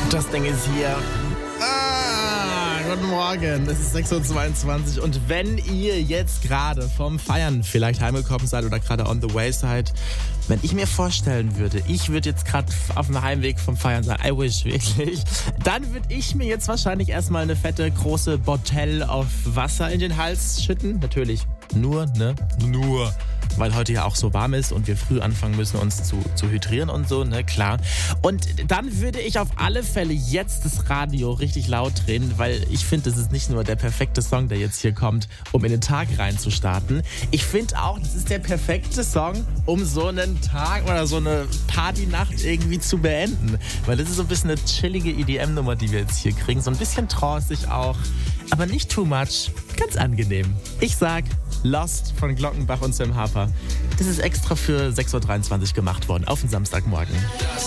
Das Ding ist hier. Guten Morgen, es ist 6.22 Uhr und wenn ihr jetzt gerade vom Feiern vielleicht heimgekommen seid oder gerade on the way seid, wenn ich mir vorstellen würde, ich würde jetzt gerade auf dem Heimweg vom Feiern sein, I wish wirklich, dann würde ich mir jetzt wahrscheinlich erstmal eine fette, große Botelle auf Wasser in den Hals schütten. Natürlich nur, weil heute ja auch so warm ist und wir früh anfangen müssen, uns zu hydrieren und so, ne, klar. Und dann würde ich auf alle Fälle jetzt das Radio richtig laut drehen, weil ich finde, das ist nicht nur der perfekte Song, der jetzt hier kommt, um in den Tag reinzustarten. Ich finde auch, das ist der perfekte Song, um so einen Tag oder so eine Partynacht irgendwie zu beenden. Weil das ist so ein bisschen eine chillige EDM-Nummer, die wir jetzt hier kriegen. So ein bisschen tranceig auch, aber nicht too much. Ganz angenehm. Ich sag Lost von Glockenbach und Sam Harper. Das ist extra für 6.23 Uhr gemacht worden, auf den Samstagmorgen.